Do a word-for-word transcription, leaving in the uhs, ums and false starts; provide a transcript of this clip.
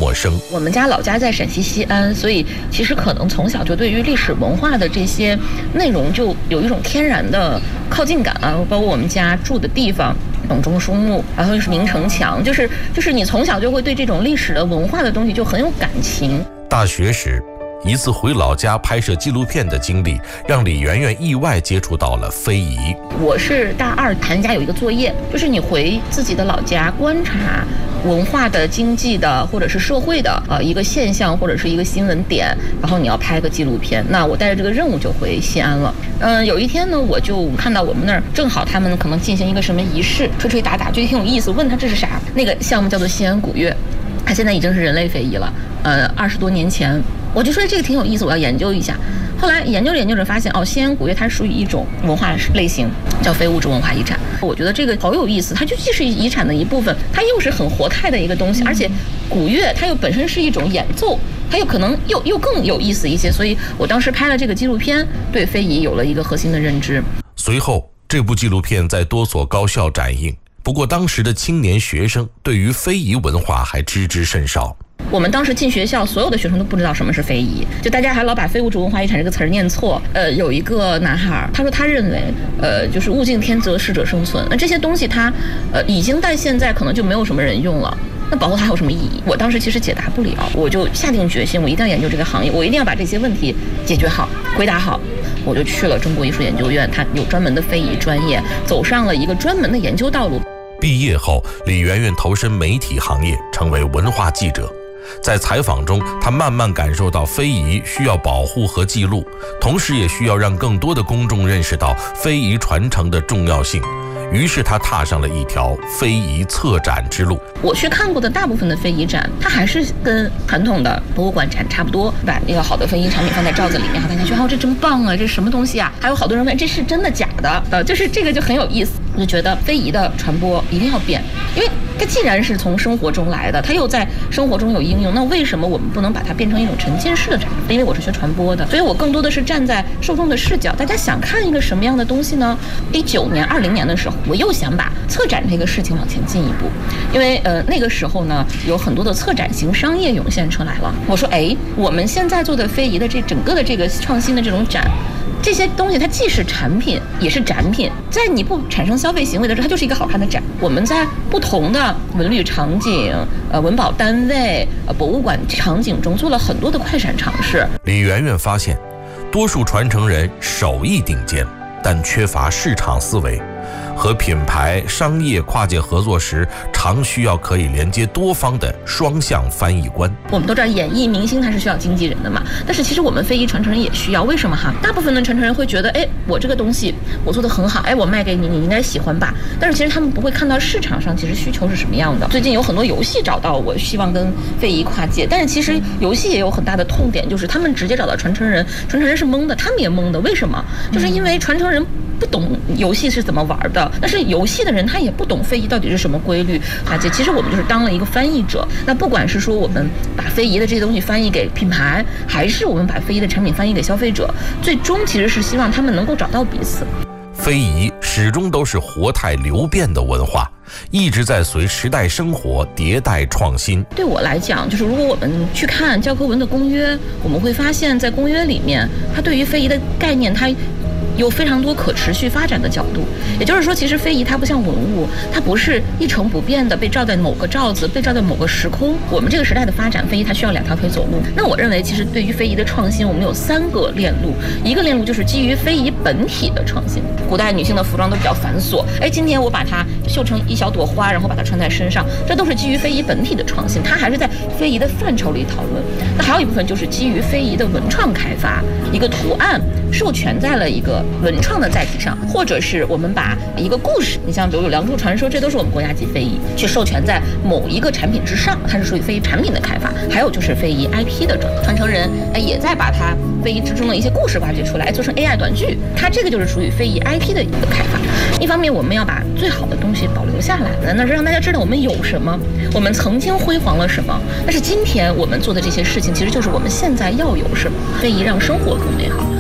陌生。 我们家老家在陕西西安，所以其实可能从小就对于历史文化的这些内容就有一种天然的靠近感啊，包括我们家住的地方。董仲舒墓，然后就是明城墙，就是就是你从小就会对这种历史的文化的东西就很有感情。 大学时，一次回老家拍摄纪录片的经历，让李媛媛意外接触到了非遗。 我是大二寒假有一个作业，就是你回自己的老家观察文化的、经济的或者是社会的呃一个现象或者是一个新闻点，然后你要拍个纪录片。那我带着这个任务就回西安了。嗯、呃，有一天呢，我就看到我们那儿正好他们可能进行一个什么仪式，吹吹打打，就挺有意思。问他这是啥？那个项目叫做西安古乐，它现在已经是人类非遗了。呃，二十多年前，我就说这个挺有意思，我要研究一下。后来研究着研究着发现，哦，西安古乐它属于一种文化类型，叫非物质文化遗产。我觉得这个好有意思，它就既是遗产的一部分，它又是很活态的一个东西，而且古乐它又本身是一种演奏，它又可能又又更有意思一些。所以我当时拍了这个纪录片，对非遗有了一个核心的认知。 随后，这部纪录片在多所高校展映。不过当时的青年学生对于非遗文化还知之甚少。 我们当时进学校，所有的学生都不知道什么是非遗，就大家还老把非物质文化遗产这个词儿念错。呃，有一个男孩，他说他认为，呃，就是物竞天择，适者生存。那这些东西他，呃，已经在现在可能就没有什么人用了。那保护它还有什么意义？我当时其实解答不了，我就下定决心，我一定要研究这个行业，我一定要把这些问题解决好、回答好。我就去了中国艺术研究院，它有专门的非遗专业，走上了一个专门的研究道路。 毕业后，李媛媛投身媒体行业，成为文化记者。在采访中，她慢慢感受到非遗需要保护和记录，同时也需要让更多的公众认识到非遗传承的重要性。于是她踏上了一条非遗策展之路。 我去看过的大部分的非遗展，它还是跟传统的博物馆展差不多，把那个好的非遗产品放在罩子里面，大家觉得哦，这真棒啊，这什么东西啊？还有好多人问这是真的假的？呃，就是这个就很有意思。我就觉得非遗的传播一定要变，因为它既然是从生活中来的，它又在生活中有应用，那为什么我们不能把它变成一种沉浸式的产品？因为我是学传播的，所以我更多的是站在受众的视角，大家想看一个什么样的东西呢？一九年、二零年的时候，我又想把策展这个事情往前进一步，因为呃那个时候呢，有很多的策展型商业涌现出来了。我说，哎，我们现在做的非遗的这整个的这个创新的这种展。这些东西它既是产品也是展品，在你不产生消费行为的时候，它就是一个好看的展。我们在不同的文旅场景、呃文保单位、呃博物馆场景中做了很多的快闪尝试。 李媛媛发现，多数传承人手艺顶尖，但缺乏市场思维。和品牌商业跨界合作时，常需要可以连接多方的双向翻译官。 我们都知道演艺明星他是需要经纪人的嘛，但是其实我们非遗传承人也需要。为什么哈？大部分的传承人会觉得，哎，我这个东西我做得很好，哎，我卖给你，你应该喜欢吧？但是其实他们不会看到市场上其实需求是什么样的。最近有很多游戏找到我，希望跟非遗跨界，但是其实游戏也有很大的痛点，就是他们直接找到传承人，传承人是懵的，他们也懵的。为什么？就是因为传承人不懂游戏是怎么玩的，但是游戏的人他也不懂非遗到底是什么规律。而且其实我们就是当了一个翻译者，那不管是说我们把非遗的这些东西翻译给品牌，还是我们把非遗的产品翻译给消费者，最终其实是希望他们能够找到彼此。 非遗始终都是活态流变的文化，一直在随时代生活迭代创新。 对我来讲，就是如果我们去看教科文的公约，我们会发现在公约里面，它对于非遗的概念，它有非常多可持续发展的角度。也就是说，其实非遗它不像文物，它不是一成不变的被罩在某个罩子，被罩在某个时空。我们这个时代的发展，非遗它需要两条腿走路。那我认为，其实对于非遗的创新，我们有三个链路。一个链路就是基于非遗本体的创新。古代女性的服装都比较繁琐，哎，今天我把它绣成一小朵花，然后把它穿在身上，这都是基于非遗本体的创新，它还是在非遗的范畴里讨论。那还有一部分就是基于非遗的文创开发，一个图案授权在了一个文创的载体上，或者是我们把一个故事，你像比如有《梁祝传说》，这都是我们国家级非遗，去授权在某一个产品之上，它是属于非遗产品的开发。还有就是非遗 I P 的传承人，哎，也在把它非遗之中的一些故事挖掘出来，做成 A I 短剧，它这个就是属于非遗 I P 的一个开发。一方面我们要把最好的东西保留下来，那是让大家知道我们有什么，我们曾经辉煌了什么，但是今天我们做的这些事情，其实就是我们现在要有什么。非遗让生活更美好。